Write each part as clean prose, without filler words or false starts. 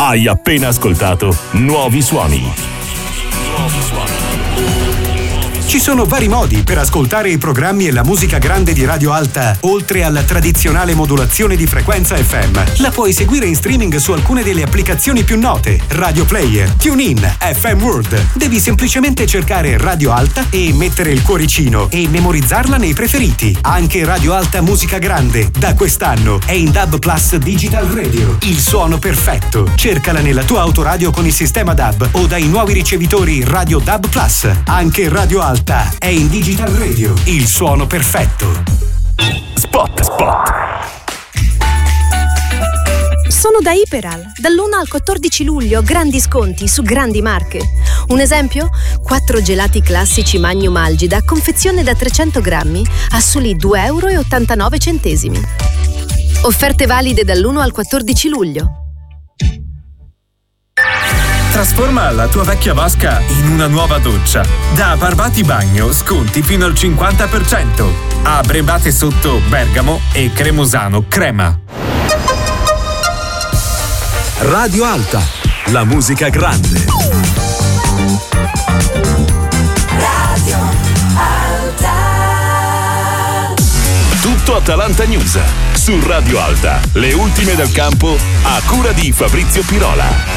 Hai appena ascoltato Nuovi Suoni. Ci sono vari modi per ascoltare i programmi e la musica grande di Radio Alta, oltre alla tradizionale modulazione di frequenza FM. La puoi seguire in streaming su alcune delle applicazioni più note: Radio Player, TuneIn, FM World. Devi semplicemente cercare Radio Alta e mettere il cuoricino e memorizzarla nei preferiti. Anche Radio Alta Musica Grande, da quest'anno, è in DAB Plus Digital Radio. Il suono perfetto. Cercala nella tua autoradio con il sistema DAB o dai nuovi ricevitori Radio DAB Plus. Anche Radio Alta è in Digital Radio, il suono perfetto. Spot. Sono da Iperal. Dall'1 al 14 luglio grandi sconti su grandi marche. Un esempio? 4 gelati classici Magnum Algida, confezione da 300 grammi, a soli €2,89. Offerte valide dall'1 al 14 luglio. Trasforma la tua vecchia vasca in una nuova doccia. Da Barbati Bagno sconti fino al 50%. A Brebate Sotto Bergamo e Cremosano Crema. Radio Alta, la musica grande. Radio Alta. Tutto Atalanta News su Radio Alta. Le ultime del campo a cura di Fabrizio Pirola.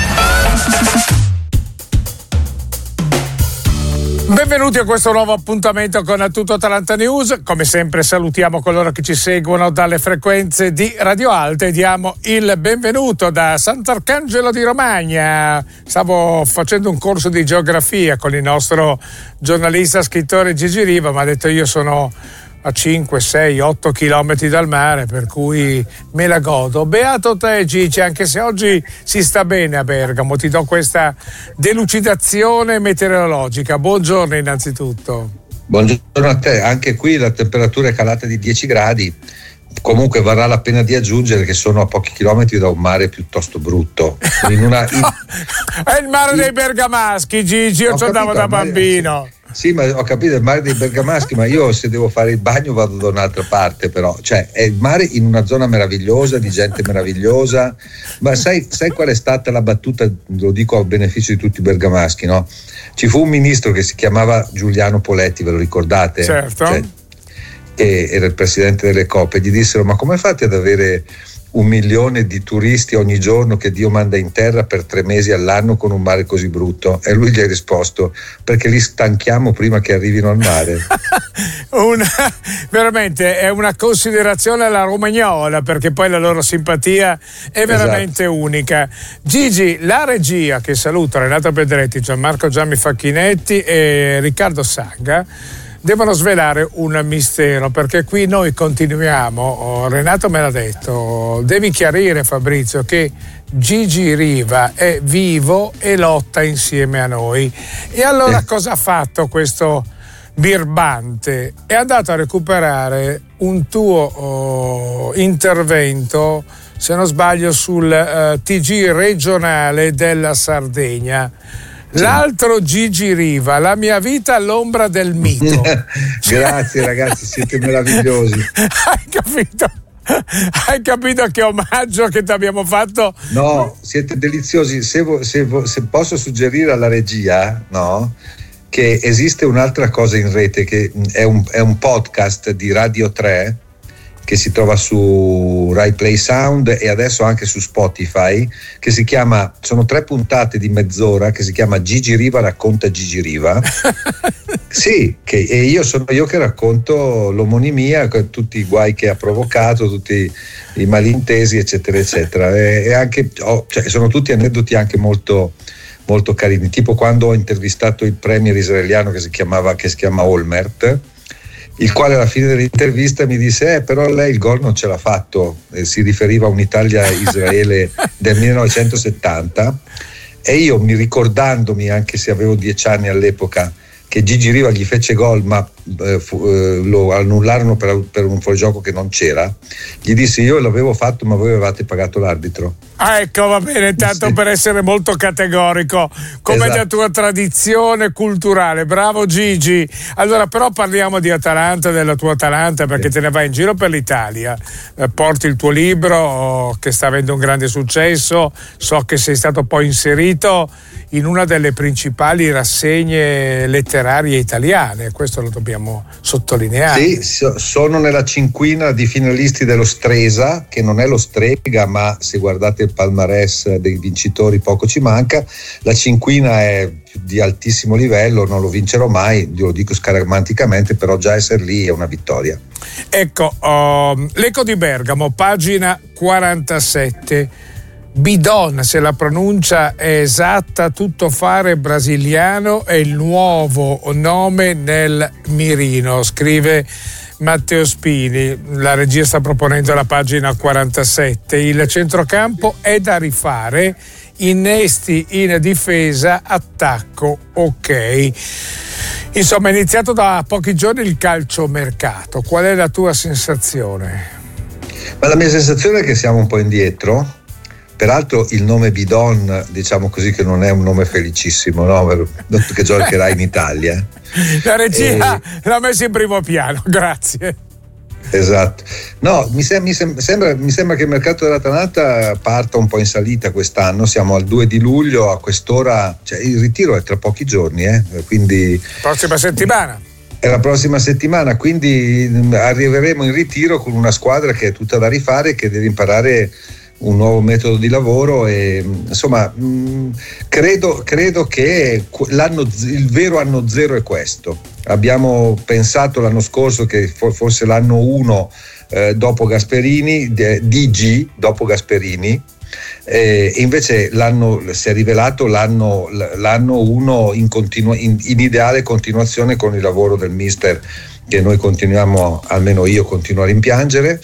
Benvenuti a questo nuovo appuntamento con Tutto Atalanta News. Come sempre salutiamo coloro che ci seguono dalle frequenze di Radio Alta e diamo il benvenuto da Sant'Arcangelo di Romagna. Stavo facendo un corso di geografia con il nostro giornalista scrittore Gigi Riva, mi ha detto io sono a 5, 6, 8 chilometri dal mare, per cui me la godo. Beato te Gigi, anche se oggi si sta bene a Bergamo, ti do questa delucidazione meteorologica. Buongiorno innanzitutto. Buongiorno a te, anche qui la temperatura è calata di 10 gradi, comunque varrà la pena di aggiungere che sono a pochi chilometri da un mare piuttosto brutto. È il mare dei bergamaschi, Gigi, io ci andavo da bambino. Sì, ma ho capito, il mare dei bergamaschi, ma io se devo fare il bagno vado da un'altra parte, però, cioè è il mare in una zona meravigliosa, di gente meravigliosa, ma sai qual è stata la battuta, lo dico a beneficio di tutti i bergamaschi, no? Ci fu un ministro che si chiamava Giuliano Poletti, ve lo ricordate? Certo. Cioè, che era il presidente delle Coop, e gli dissero: ma come fate ad avere 1 milione di turisti ogni giorno che Dio manda in terra per 3 mesi all'anno con un mare così brutto? E lui gli ha risposto: perché li stanchiamo prima che arrivino al mare. Veramente è una considerazione alla romagnola, perché poi la loro simpatia è veramente unica. Gigi, la regia, che saluto, Renato Pedretti, Gianmarco Gianni Facchinetti e Riccardo Sanga, devono svelare un mistero, perché qui noi continuiamo, Renato me l'ha detto, devi chiarire Fabrizio che Gigi Riva è vivo e lotta insieme a noi. E allora cosa ha fatto questo birbante? È andato a recuperare un tuo intervento, se non sbaglio, sul TG regionale della Sardegna. L'altro Gigi Riva, la mia vita all'ombra del mito. Grazie ragazzi, siete meravigliosi. Hai capito che omaggio che ti abbiamo fatto? No, siete deliziosi. Se posso suggerire alla regia, no, che esiste un'altra cosa in rete, che è un podcast di Radio 3 che si trova su Rai Play Sound e adesso anche su Spotify, che si chiama, sono 3 puntate di mezz'ora, che si chiama Gigi Riva racconta Gigi Riva. Sì, e io sono io che racconto l'omonimia, tutti i guai che ha provocato, tutti i malintesi, eccetera eccetera, e anche cioè, sono tutti aneddoti anche molto molto carini, tipo quando ho intervistato il premier israeliano che si chiama Olmert, il quale alla fine dell'intervista mi disse però lei il gol non ce l'ha fatto, si riferiva a un'Italia-Israele del 1970, e io, ricordandomi, anche se avevo 10 anni all'epoca, che Gigi Riva gli fece gol ma lo annullarono per un fuorigioco che non c'era, gli disse: io l'avevo fatto ma voi avevate pagato l'arbitro. Ecco, va bene, tanto per essere molto categorico, come la tua tradizione culturale. Bravo Gigi. Allora, però parliamo di Atalanta, della tua Atalanta, perché te ne vai in giro per l'Italia, porti il tuo libro che sta avendo un grande successo, so che sei stato poi inserito in una delle principali rassegne letterarie italiane, questo lo dobbiamo sottolineare. Sì, sono nella cinquina di finalisti dello Stresa, che non è lo Strega, ma se guardate il palmarès dei vincitori poco ci manca. La cinquina è di altissimo livello, non lo vincerò mai, io lo dico scaramanticamente, però già essere lì è una vittoria. Ecco, l'Eco di Bergamo, pagina 47. Bidon, se la pronuncia è esatta, tuttofare brasiliano, è il nuovo nome nel mirino, scrive Matteo Spini. La regia sta proponendo la pagina 47. Il centrocampo è da rifare, innesti in difesa, attacco ok. Insomma, è iniziato da pochi giorni il calciomercato. Qual è la tua sensazione? Ma la mia sensazione è che siamo un po' indietro. Peraltro il nome Bidon, diciamo così, che non è un nome felicissimo, no? Che giocherà in Italia. La regia l'ha messo in primo piano, grazie. Esatto. No, mi sembra che il mercato dell'Atalanta parta un po' in salita quest'anno. Siamo al 2 di luglio, a quest'ora, cioè il ritiro è tra pochi giorni, quindi prossima settimana. È la prossima settimana, quindi arriveremo in ritiro con una squadra che è tutta da rifare, che deve imparare un nuovo metodo di lavoro e insomma credo che il vero anno zero è questo. Abbiamo pensato l'anno scorso che fosse l'anno 1 dopo Gasperini, DG dopo Gasperini, e invece si è rivelato l'anno 1 in ideale continuazione con il lavoro del mister, che noi continuiamo, almeno io continuo a rimpiangere.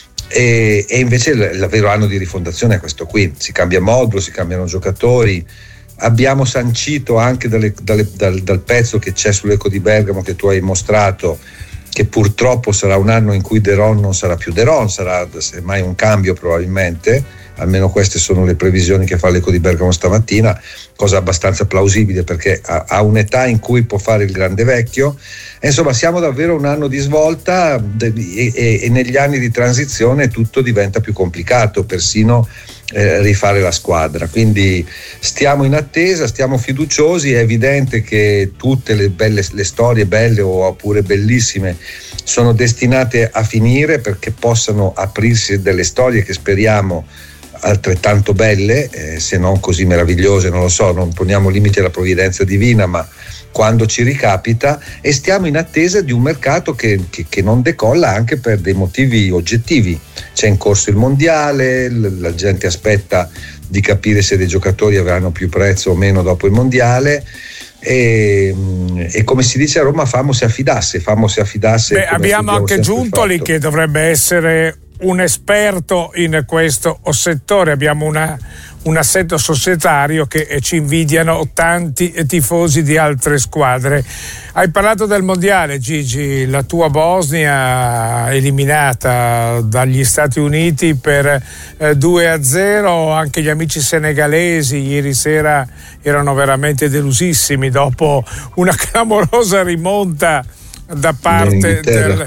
E invece il vero anno di rifondazione è questo qui. Si cambia modulo, si cambiano giocatori. Abbiamo sancito anche dal pezzo che c'è sull'Eco di Bergamo, che tu hai mostrato, che purtroppo sarà un anno in cui Deron non sarà più Deron, sarà semmai un cambio probabilmente. Almeno queste sono le previsioni che fa l'Eco di Bergamo stamattina, cosa abbastanza plausibile perché ha un'età in cui può fare il grande vecchio. E insomma, siamo davvero un anno di svolta e negli anni di transizione tutto diventa più complicato, persino rifare la squadra. Quindi stiamo in attesa, stiamo fiduciosi. È evidente che tutte le storie belle oppure bellissime sono destinate a finire, perché possano aprirsi delle storie che speriamo altrettanto belle, se non così meravigliose, non lo so, non poniamo limiti alla provvidenza divina, ma quando ci ricapita. E stiamo in attesa di un mercato che non decolla, anche per dei motivi oggettivi. C'è in corso il mondiale, la gente aspetta di capire se dei giocatori avranno più prezzo o meno dopo il mondiale. E come si dice a Roma, famo se affidasse. Beh, abbiamo anche Giuntoli che dovrebbe essere un esperto in questo settore. Abbiamo un assetto societario che ci invidiano tanti tifosi di altre squadre. Hai parlato del mondiale, Gigi, la tua Bosnia eliminata dagli Stati Uniti per 2-0, anche gli amici senegalesi ieri sera erano veramente delusissimi dopo una clamorosa rimonta da parte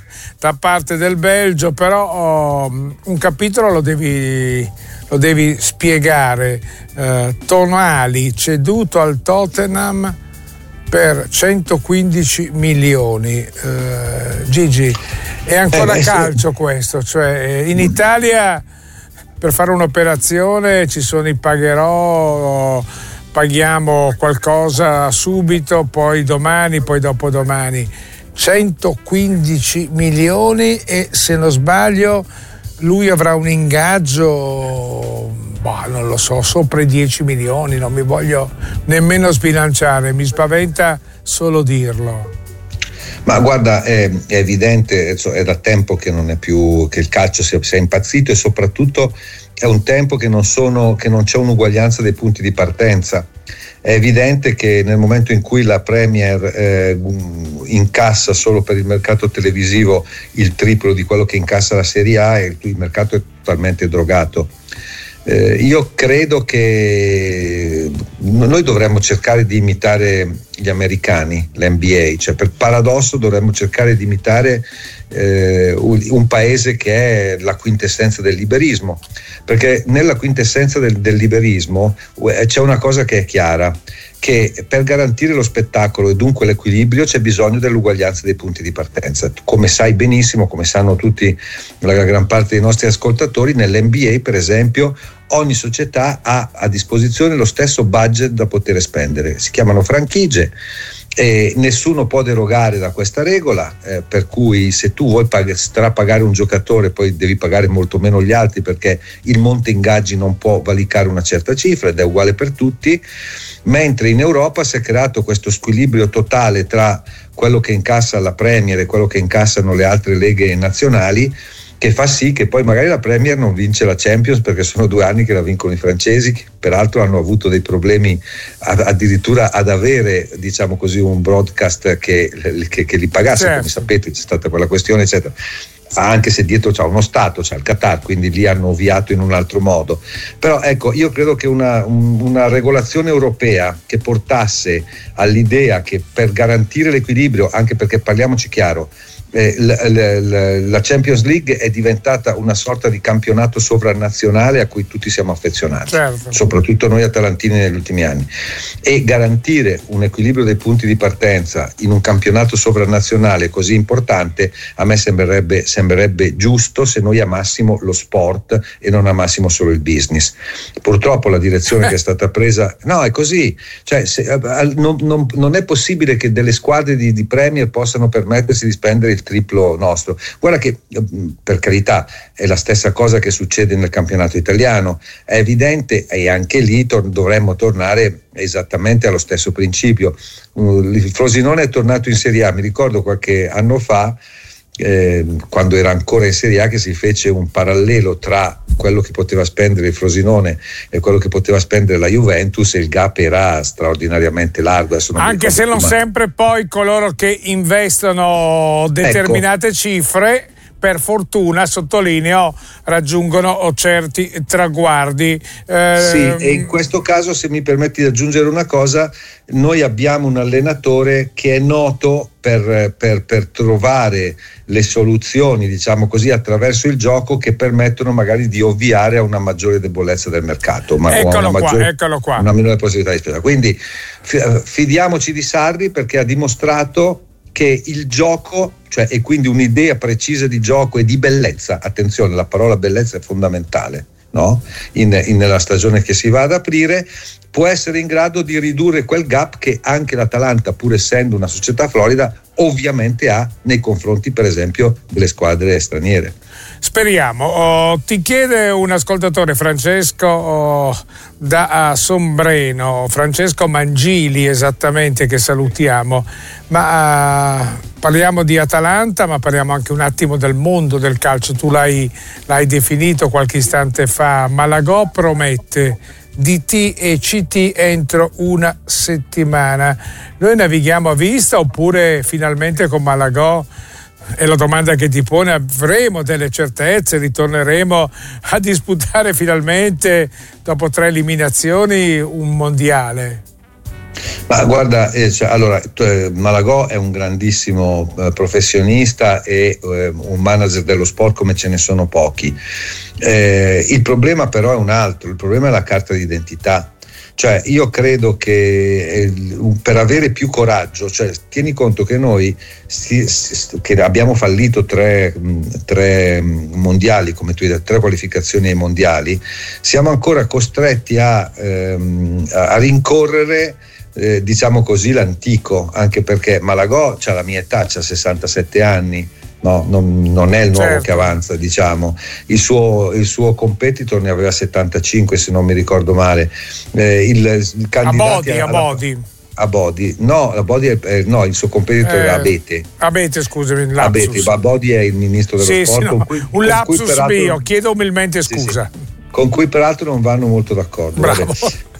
del Belgio. Però un capitolo lo devi spiegare. Tonali ceduto al Tottenham per 115 milioni. Gigi, è ancora calcio questo? Cioè, in Italia per fare un'operazione ci sono i pagherò, paghiamo qualcosa subito, poi domani, poi dopodomani. 115 milioni e, se non sbaglio, lui avrà un ingaggio, non lo so, sopra i 10 milioni, non mi voglio nemmeno sbilanciare, mi spaventa solo dirlo. Ma guarda, è evidente, è da tempo che non è più, che il calcio si è impazzito, e soprattutto è un tempo che non c'è un'uguaglianza dei punti di partenza. È evidente che nel momento in cui la Premier incassa solo per il mercato televisivo il triplo di quello che incassa la Serie A, il mercato è totalmente drogato. Io credo che noi dovremmo cercare di imitare gli americani, l'NBA, cioè per paradosso dovremmo cercare di imitare un paese che è la quintessenza del liberismo, perché nella quintessenza del liberismo c'è una cosa che è chiara, che per garantire lo spettacolo e dunque l'equilibrio c'è bisogno dell'uguaglianza dei punti di partenza. Come sai benissimo, come sanno tutti, la gran parte dei nostri ascoltatori, nell'NBA per esempio ogni società ha a disposizione lo stesso budget da poter spendere, si chiamano franchigie e nessuno può derogare da questa regola, per cui se tu vuoi strapagare un giocatore poi devi pagare molto meno gli altri, perché il monte ingaggi non può valicare una certa cifra ed è uguale per tutti, mentre in Europa si è creato questo squilibrio totale tra quello che incassa la Premier e quello che incassano le altre leghe nazionali, che fa sì che poi magari la Premier non vince la Champions perché sono 2 anni che la vincono i francesi, che peraltro hanno avuto dei problemi addirittura ad avere, diciamo così, un broadcast che li pagasse, certo. Come sapete c'è stata quella questione eccetera, anche se dietro c'è uno Stato, c'è il Qatar, quindi lì hanno ovviato in un altro modo. Però ecco, io credo che una regolazione europea che portasse all'idea che per garantire l'equilibrio, anche perché parliamoci chiaro, la Champions League è diventata una sorta di campionato sovranazionale a cui tutti siamo affezionati, certo. Soprattutto noi atalantini negli ultimi anni, e garantire un equilibrio dei punti di partenza in un campionato sovranazionale così importante a me sembrerebbe giusto se noi amassimo lo sport e non amassimo solo il business. Purtroppo la direzione che è stata presa, no, è così, cioè non è possibile che delle squadre di Premier possano permettersi di spendere il triplo nostro. Guarda che per carità è la stessa cosa che succede nel campionato italiano, è evidente, e anche lì dovremmo tornare esattamente allo stesso principio. Il Frosinone è tornato in Serie A, mi ricordo qualche anno fa, quando era ancora in Serie A, che si fece un parallelo tra quello che poteva spendere il Frosinone e quello che poteva spendere la Juventus, e il gap era straordinariamente largo. Anche se non sempre poi coloro che investono determinate cifre, per fortuna, sottolineo, raggiungono certi traguardi. Sì, e in questo caso, se mi permetti di aggiungere una cosa, noi abbiamo un allenatore che è noto per trovare le soluzioni, diciamo così, attraverso il gioco, che permettono magari di ovviare a una maggiore debolezza del mercato, eccolo qua. Una minore possibilità di spesa. Quindi fidiamoci di Sarri, perché ha dimostrato che il gioco, cioè, e quindi un'idea precisa di gioco e di bellezza, attenzione, la parola bellezza è fondamentale, no? Nella stagione che si va ad aprire, può essere in grado di ridurre quel gap che anche l'Atalanta, pur essendo una società florida, ovviamente ha nei confronti, per esempio, delle squadre straniere. Speriamo. Ti chiede un ascoltatore, Francesco da Sombreno, Francesco Mangili esattamente, che salutiamo, ma parliamo di Atalanta, ma parliamo anche un attimo del mondo del calcio. Tu l'hai definito qualche istante fa. Malagò promette DT e CT entro una settimana. Noi navighiamo a vista oppure finalmente con Malagò, è la domanda che ti pone, avremo delle certezze, ritorneremo a disputare finalmente dopo 3 eliminazioni un mondiale? Ma guarda, allora Malagò è un grandissimo professionista e un manager dello sport come ce ne sono pochi. Il problema però è un altro, il problema è la carta d'identità. Cioè io credo che per avere più coraggio, cioè tieni conto che noi che abbiamo fallito 3 mondiali, come tu hai detto, 3 qualificazioni ai mondiali, siamo ancora costretti a rincorrere diciamo così l'antico, anche perché Malagò c'ha la mia età, c'ha 67 anni. No, non è il nuovo, certo, che avanza, diciamo. Il suo competitor ne aveva 75, se non mi ricordo male. Il candidato Abodi. No, il suo competitor era Abete, scusami, Abodi è il ministro dello sport. un lapsus mio, chiedo umilmente scusa. con cui peraltro non vanno molto d'accordo. Bravo.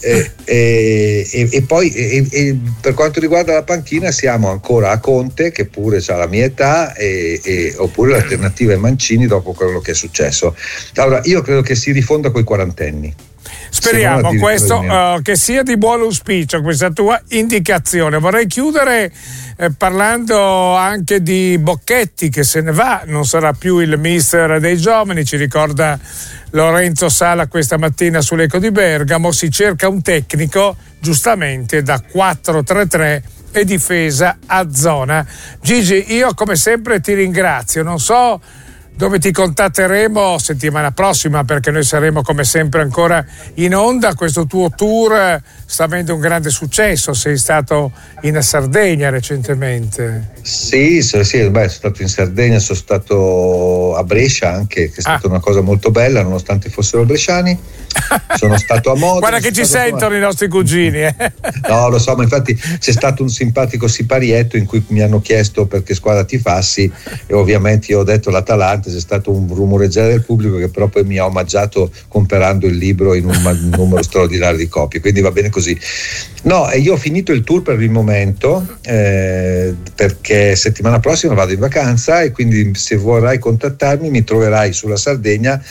E poi per quanto riguarda la panchina siamo ancora a Conte, che pure ha la mia età, oppure l'alternativa è Mancini dopo quello che è successo. Allora io credo che si rifonda coi quarantenni. Speriamo questo che sia di buon auspicio questa tua indicazione. Vorrei chiudere parlando anche di Bocchetti, che se ne va, non sarà più il mister dei giovani, ci ricorda Lorenzo Sala questa mattina sull'Eco di Bergamo. Si cerca un tecnico giustamente da 4-3-3 e difesa a zona. Gigi, io come sempre ti ringrazio, non so dove ti contatteremo settimana prossima, perché noi saremo come sempre ancora in onda. Questo tuo tour sta avendo un grande successo, sei stato in Sardegna recentemente. Sì, sono stato in Sardegna, sono stato a Brescia anche, che è stata una cosa molto bella nonostante fossero bresciani. Sono stato a Modena. Guarda che ci sentono i nostri cugini. No, lo so, ma infatti c'è stato un simpatico siparietto in cui mi hanno chiesto per che squadra tifassi e ovviamente io ho detto l'Atalanta. C'è stato un rumoreggiare del pubblico che però poi mi ha omaggiato comprando il libro in un numero straordinario di copie, quindi va bene così. No, io ho finito il tour per il momento, perché settimana prossima vado in vacanza e quindi se vorrai contattarmi mi troverai sulla Sardegna